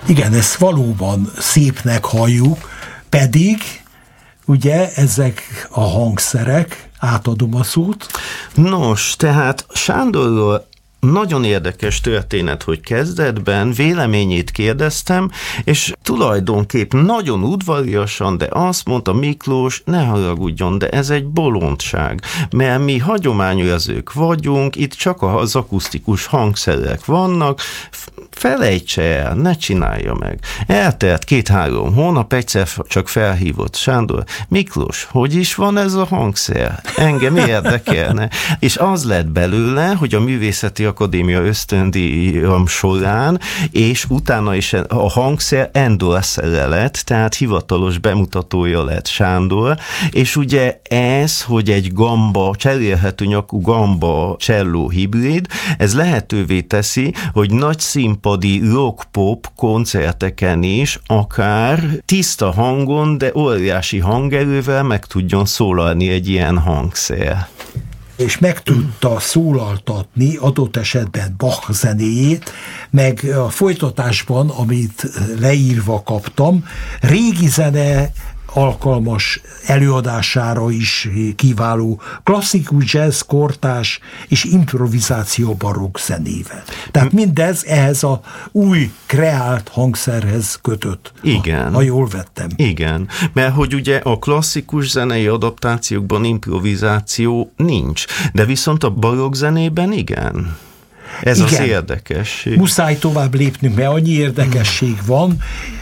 Igen, ezt valóban szépnek halljuk, pedig ugye ezek a hangszerek, átadom a szót. Nos, tehát Sándorról nagyon érdekes történet, hogy kezdetben véleményét kérdeztem, és tulajdonképp nagyon udvariasan, de azt mondta Miklós, ne haragudjon, de ez egy bolondság, mert mi hagyományőrzők vagyunk, itt csak az akusztikus hangszerek vannak, felejtse el, ne csinálja meg. Eltelt 2-3 hónap, egyszer csak felhívott Sándor, Miklós, hogy is van ez a hangszer? Engem érdekelne. És az lett belőle, hogy a Művészeti Akadémia ösztöndíjam során, és utána is a hangszer endorszere lett, tehát hivatalos bemutatója lett Sándor, és ugye ez, hogy egy gamba, cserélhető nyakú gamba cselló hibrid, ez lehetővé teszi, hogy nagy színpadi rock-pop koncerteken is akár tiszta hangon, de óriási hangerővel meg tudjon szólalni egy ilyen hangszer. És meg tudta szólaltatni adott esetben Bach zenéjét, meg a folytatásban, amit leírva kaptam, régi zene alkalmas előadására is kiváló klasszikus jazz, kortárs és improvizáció barokk zenével. Tehát mindez ehhez a új kreált hangszerhez kötött. Igen. Ha jól vettem. Igen, mert hogy ugye a klasszikus zenei adaptációkban improvizáció nincs, de viszont a barokk zenében igen. Ez igen. Az érdekesség. Muszáj tovább lépnünk, mert annyi érdekesség van.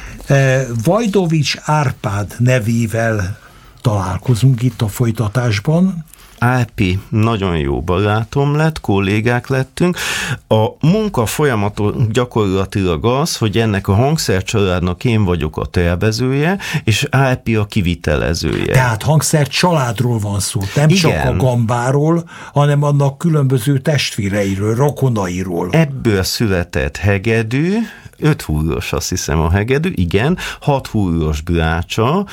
Vajdovics Árpád nevével találkozunk itt a folytatásban. Árpi nagyon jó barátom lett, kollégák lettünk. A munka folyamaton gyakorlatilag az, hogy ennek a hangszercsaládnak én vagyok a tervezője, és Árpi a kivitelezője. Tehát hangszercsaládról van szó, nem igen. Csak a gambáról, hanem annak különböző testvéreiről, rokonairól. Ebből született hegedű, 5 húros, azt hiszem a hegedű, igen, 6 húros brácsa,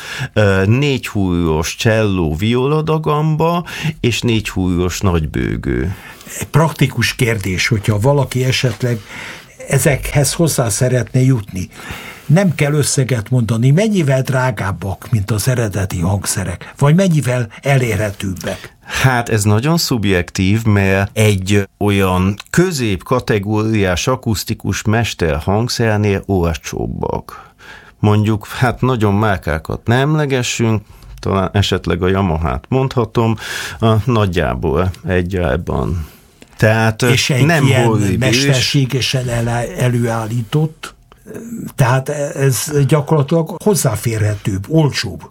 4 húros cselló violadagamba, és 4 húros nagybőgő. Praktikus kérdés, hogyha valaki esetleg ezekhez hozzá szeretne jutni. Nem kell összeget mondani, mennyivel drágábbak, mint az eredeti hangszerek, vagy mennyivel elérhetőbbek? Hát ez nagyon szubjektív, mert egy olyan középkategóriás akusztikus mesterhangszernél olcsóbbak. Mondjuk, hát nagyon márkákat nem emlegessünk, talán esetleg a Yamahát mondhatom, nagyjából egy árban. Tehát és egy nem ilyen horribilis, mesterségesen előállított, tehát ez gyakorlatilag hozzáférhetőbb, olcsóbb.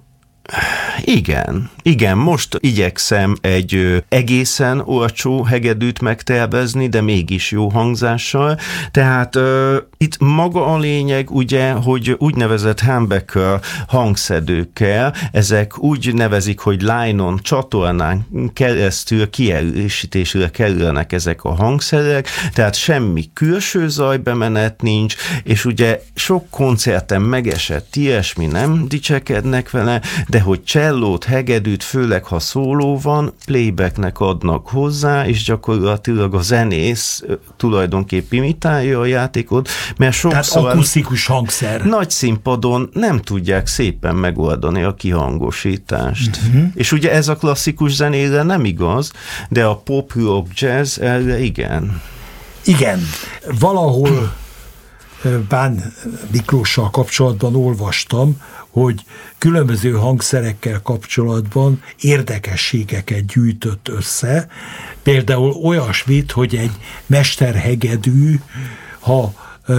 Igen, most igyekszem egy egészen olcsó hegedűt megtervezni, de mégis jó hangzással. Tehát itt maga a lényeg, ugye, hogy úgynevezett humbucker hangszedőkkel, ezek úgy nevezik, hogy line-on, csatornán keresztül kierősítésre kerülnek ezek a hangszerek, tehát semmi külső zajbemenet nincs, és ugye sok koncerten megesett ilyesmi, nem dicsekednek vele, de hogy csellót, hegedűt, főleg ha szóló van, playbacknek adnak hozzá, és gyakorlatilag a zenész tulajdonképp imitálja a játékot, mert sokszor tehát akusztikus hangszer. Nagy színpadon nem tudják szépen megoldani a kihangosítást. És ugye ez a klasszikus zenére nem igaz, de a pop, rock, jazz erre igen. Igen, valahol Bán Miklóssal kapcsolatban olvastam, hogy különböző hangszerekkel kapcsolatban érdekességeket gyűjtött össze. Például olyasmit, hogy egy mesterhegedű, ha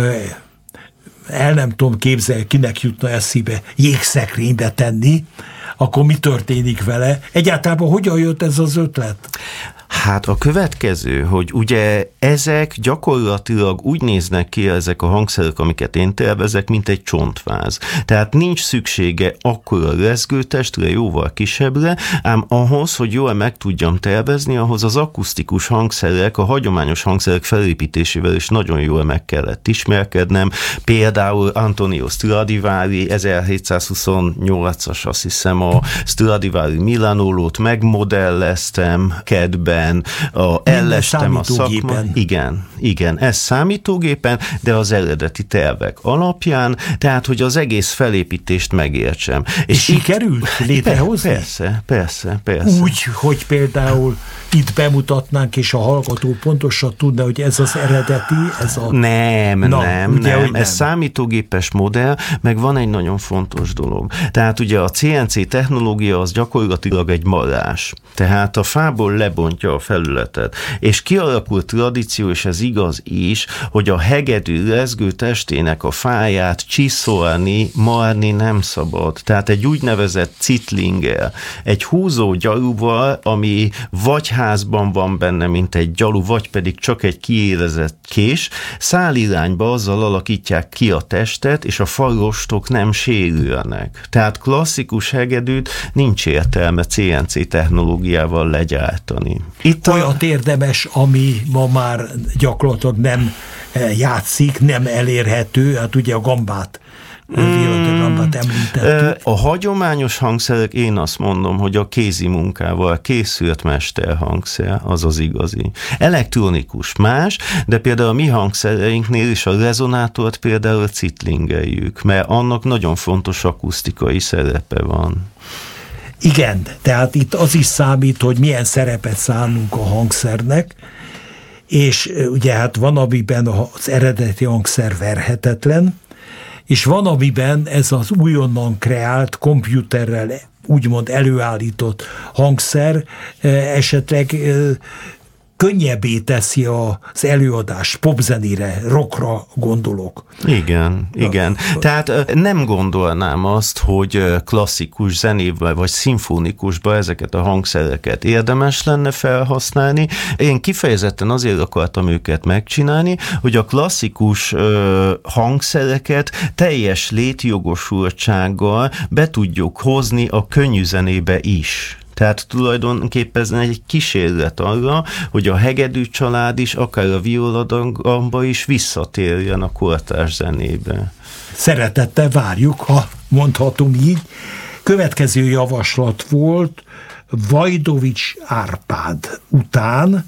el nem tudom képzelni, kinek jutna eszébe jégszekrénybe tenni, akkor mi történik vele? Egyáltalán hogyan jött ez az ötlet? Hát a következő, hogy ugye ezek gyakorlatilag úgy néznek ki, ezek a hangszerek, amiket én tervezek, mint egy csontváz. Tehát nincs szüksége akkora rezgőtestre, jóval kisebbre, ám ahhoz, hogy jól meg tudjam tervezni, ahhoz az akusztikus hangszerek, a hagyományos hangszerek felépítésével is nagyon jól meg kellett ismerkednem. Például Antonio Stradivari 1728-as, azt hiszem, a Stradivari Milanolót megmodelleztem kedben, számítógépen, ellestem a szakma. Igen, ez számítógépen, de az eredeti tervek alapján, tehát, hogy az egész felépítést megértsem. És sikerült létrehozni? Persze. Úgy, hogy például itt bemutatnánk, és a hallgató pontosan tudna, hogy ez az eredeti, ez a... Nem. Ez számítógépes modell, meg van egy nagyon fontos dolog. Tehát ugye a CNC technológia az gyakorlatilag egy marás. Tehát a fából lebontja a felületet. És kialakult tradíció, és ez igaz is, hogy a hegedű rezgő testének a fáját csiszolni, marni nem szabad. Tehát egy úgynevezett citlinger, egy húzó gyaluval, ami vagy házban van benne, mint egy gyalu, vagy pedig csak egy kiérezett kés, szálirányba azzal alakítják ki a testet, és a falrostok nem sérülnek. Tehát klasszikus hegedűt nincs értelme CNC technológiával legyártani. Olyat érdemes, ami ma már gyakorlatilag nem játszik, nem elérhető, hát ugye a gambát említettük. A hagyományos hangszerek, én azt mondom, hogy a kézi munkával készült mesterhangszer, az az igazi. Elektronikus más, de például a mi hangszereinknél is a rezonátort például citlingeljük, mert annak nagyon fontos akusztikai szerepe van. Igen, tehát itt az is számít, hogy milyen szerepet szánunk a hangszernek, és ugye hát van, amiben az eredeti hangszer verhetetlen, és van, amiben ez az újonnan kreált, komputerrel úgymond előállított hangszer esetleg könnyebbé teszi az előadást, popzenére, rockra gondolok. Igen. Tehát nem gondolnám azt, hogy klasszikus zenébe vagy szimfonikusba ezeket a hangszereket érdemes lenne felhasználni. Én kifejezetten azért akartam őket megcsinálni, hogy a klasszikus hangszereket teljes létjogosultsággal be tudjuk hozni a könnyű zenébe is. Tehát tulajdonképpen ez egy kísérlet arra, hogy a hegedű család is, akár a violadagamba is visszatérjen a kortárs zenébe. Szeretettel várjuk, ha mondhatom így. Következő javaslat volt Vajdovics Árpád után.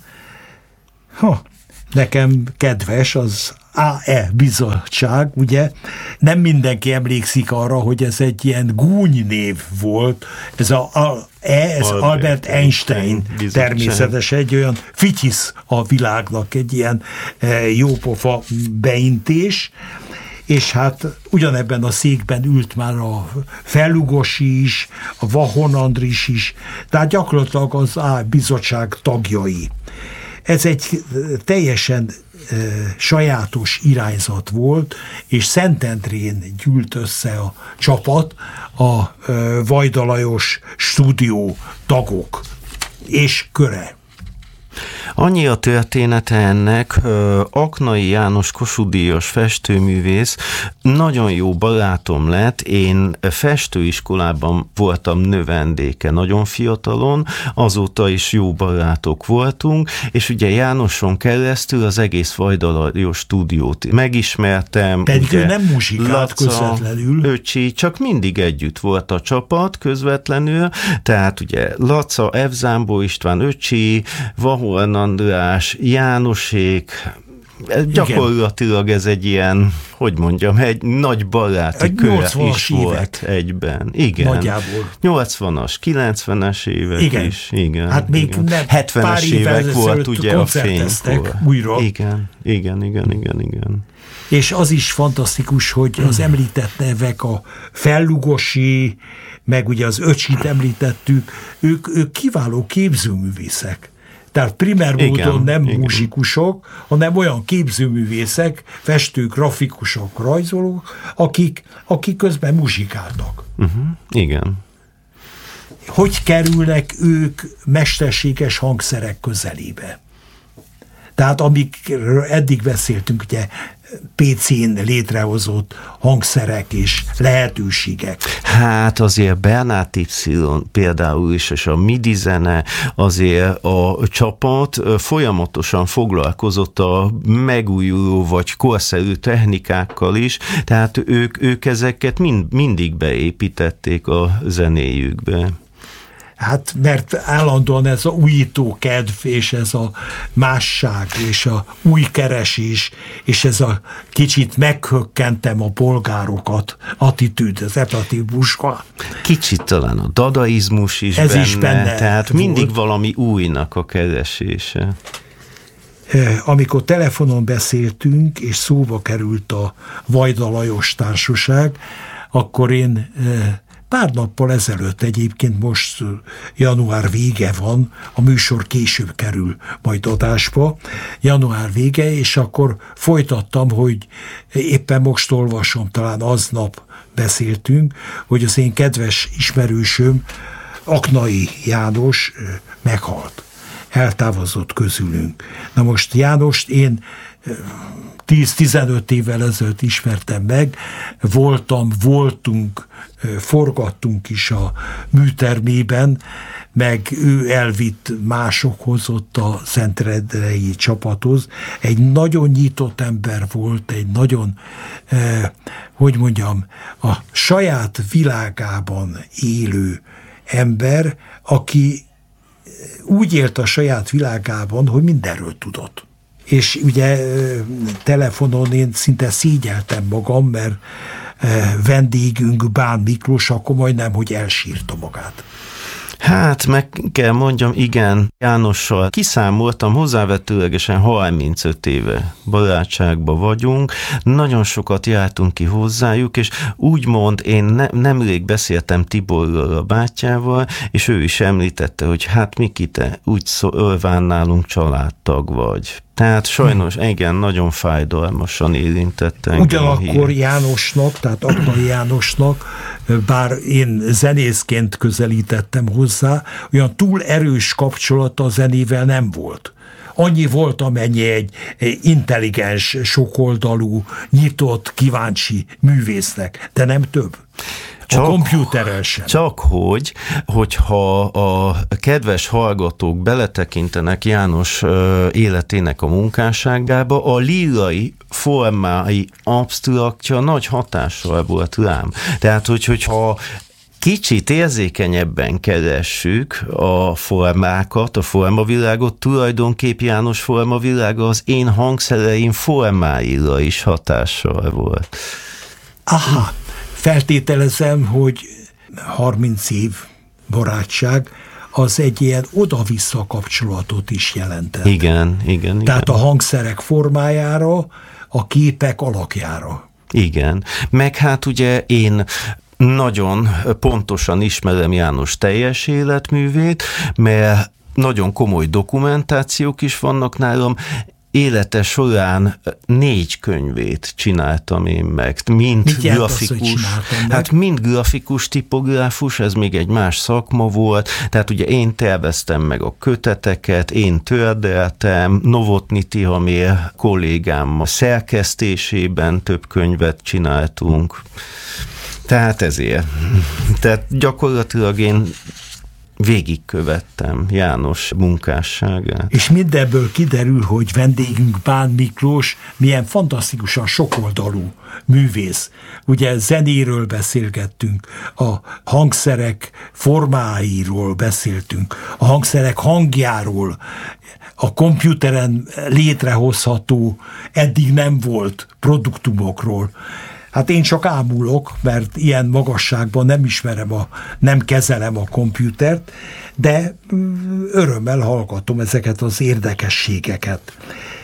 Nekem kedves az AE bizottság, ugye? Nem mindenki emlékszik arra, hogy ez egy ilyen gúnynév volt. Ez ez Albert Einstein természetesen egy olyan fityisz a világnak, egy ilyen jópofa beintés, és hát ugyanebben a székben ült már a Fellugosi is, a Vahon Andris is, tehát gyakorlatilag az AE bizottság tagjai. Ez egy teljesen sajátos irányzat volt, és Szentendrén gyűlt össze a csapat, a Vajda Lajos stúdió tagok és köre. Annyi a története ennek, Aknai János Kossuth-díjas festőművész nagyon jó barátom lett, én festőiskolában voltam növendéke nagyon fiatalon, azóta is jó barátok voltunk, és ugye Jánoson keresztül az egész Vajda Lajos stúdiót megismertem. Pedig ugye, ő nem muzsikált közvetlenül. Öcsi, csak mindig együtt volt a csapat közvetlenül, tehát ugye Laca, F. Zámbó István öcsi, Vahon András, Jánosék, gyakorlatilag ez egy ilyen, hogy mondjam, egy nagy baráti kör is volt egyben. Igen. Nagyjából. 80-as, 90-es évek igen. is. Igen. Hát még igen. 70-es évek volt ugye a fénykor. Újra. Igen. És az is fantasztikus, hogy az említett nevek, a Fellugosi, meg ugye az öcsit említettük, ők kiváló képzőművészek. Tehát primer módon nem muzsikusok, hanem olyan képzőművészek, festők, grafikusok, rajzolók, akik közben muzsikáltak. Igen. Hogy kerülnek ők mesterséges hangszerek közelébe? Tehát amikről eddig beszéltünk, ugye PC-n létrehozott hangszerek és lehetőségek. Hát azért Bernát Y például is, és a MIDI zene, azért a csapat folyamatosan foglalkozott a megújuló vagy korszerű technikákkal is, tehát ők ezeket mindig beépítették a zenéjükbe. Hát mert állandóan ez a újító kedv, és ez a másság, és a új keresés, és ez a kicsit meghökkentem a polgárokat attitűd, az etatívusban. Kicsit talán a dadaizmus is ez benne, is benne tehát volt. mindig valami újnak a keresése. Amikor telefonon beszéltünk, és szóba került a Vajda Lajos Társaság, akkor én pár nappal ezelőtt, egyébként most január vége van, a műsor később kerül majd adásba, január vége, és akkor folytattam, hogy éppen most olvasom, talán aznap beszéltünk, hogy az én kedves ismerősöm, Aknai János meghalt. Eltávozott közülünk. Na most Jánost én 10-15 évvel ezelőtt ismertem meg, voltunk, forgattunk is a műtermében, meg ő elvitt másokhoz ott a szentendrei csapathoz. Egy nagyon nyitott ember volt, egy nagyon, hogy mondjam, a saját világában élő ember, aki úgy élt a saját világában, hogy mindenről tudott. És ugye telefonon én szinte szégyeltem magam, mert vendégünk Bán Miklós akkor majdnem, hogy elsírta magát. Hát meg kell mondjam, igen, Jánossal kiszámoltam, hozzávetőlegesen 35 éve barátságban vagyunk, nagyon sokat jártunk ki hozzájuk, és úgymond én nemrég beszéltem Tiborral, a bátyával, és ő is említette, hogy hát Miki, te úgy szólván nálunk családtag vagy. Tehát sajnos, igen, nagyon fájdalmasan érintette engem. Ugyanakkor Jánosnak, tehát Aknai Jánosnak, bár én zenészként közelítettem hozzá, olyan túl erős kapcsolata a zenével nem volt. Annyi volt, amennyi egy intelligens, sokoldalú, nyitott, kíváncsi művésznek, de nem több. A kompjúterrel sem. Csak hogyha a kedves hallgatók beletekintenek János életének a munkásságába, a lírai formái absztraktja nagy hatással volt rám. Tehát, hogyha kicsit érzékenyebben keressük a formákat, a formavilágot, tulajdonképp János formavilága az én hangszereim formáira is hatással volt. Aha, feltételezem, hogy 30 év barátság az egy ilyen oda-vissza kapcsolatot is jelentett. Igen. Tehát a hangszerek formájára, a képek alakjára. Igen, meg hát ugye én nagyon pontosan ismerem János teljes életművét, mert nagyon komoly dokumentációk is vannak nálam. Élete során 4 könyvét csináltam én meg, mind grafikus. Hát mind grafikus, tipográfus, ez még egy más szakma volt, tehát ugye én terveztem meg a köteteket, én tördeltem, Novotny Tihamér kollégám a szerkesztésében több könyvet csináltunk. Tehát ezért. Tehát gyakorlatilag én végigkövettem János munkásságát. És mindebből kiderül, hogy vendégünk Bán Miklós milyen fantasztikusan sokoldalú művész. Ugye zenéről beszélgettünk, a hangszerek formáiról beszéltünk, a hangszerek hangjáról, a kompjúteren létrehozható, eddig nem volt produktumokról. Hát én csak ámulok, mert ilyen magasságban nem kezelem a kompjútert, de örömmel hallgatom ezeket az érdekességeket.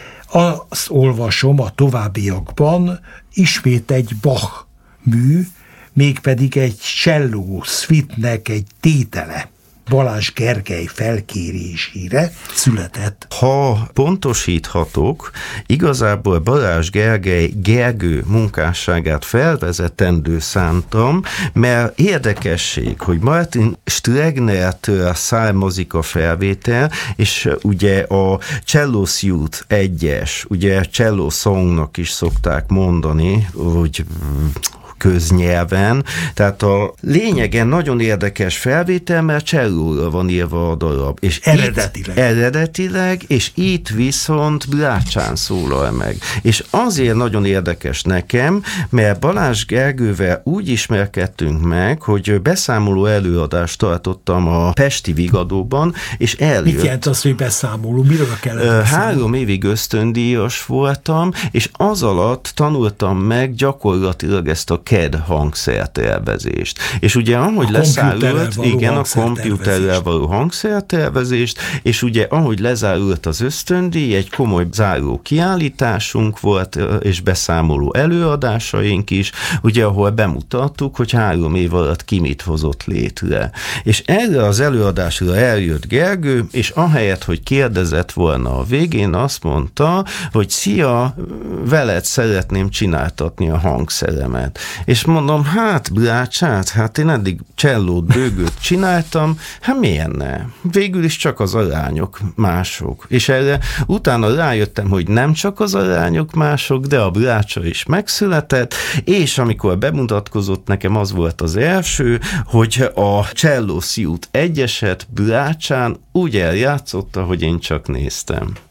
Azt olvasom a továbbiakban, ismét egy Bach mű, mégpedig egy cselló szvitnek egy tétele. Balázs Gergely felkérésére született. Ha pontosíthatok, igazából Balázs Gergő munkásságát felvezetendő szántam, mert érdekesség, hogy Martin Stregnertől származik a felvétel, és ugye a Cello Suite 1-es, ugye Cello Songnak is szokták mondani, hogy köznyelven. Tehát a lényegen nagyon érdekes felvétel, mert csellóra van írva a darab. És eredetileg, és itt viszont brácsán szólal meg. És azért nagyon érdekes nekem, mert Balázs Gergővel úgy ismerkedtünk meg, hogy beszámoló előadást tartottam a Pesti Vigadóban, és eljött. Mit jelent az, hogy beszámoló? Miről kellett beszámolni? 3 évig ösztöndíjas voltam, és az alatt tanultam meg gyakorlatilag ezt a CAD hangszertervezést. És ugye ahogy lezárult, igen, a komputerrel való hangszertervezést, és ugye ahogy lezárult az ösztöndíj, egy komoly záró kiállításunk volt, és beszámoló előadásaink is, ugye ahol bemutattuk, hogy 3 év alatt ki mit hozott létre. És erre az előadásra eljött Gergő, és ahelyett, hogy kérdezett volna a végén, azt mondta, hogy szia, veled szeretném csináltatni a hangszeremet. És mondom, hát brácsát, hát én eddig csellót, bőgőt csináltam, hát miért ne? Végül is csak az arányok mások. És erre utána rájöttem, hogy nem csak az arányok mások, de a brácsa is megszületett, és amikor bemutatkozott, nekem az volt az első, hogy a cselló szíjút egyeset brácsán úgy eljátszotta, hogy én csak néztem.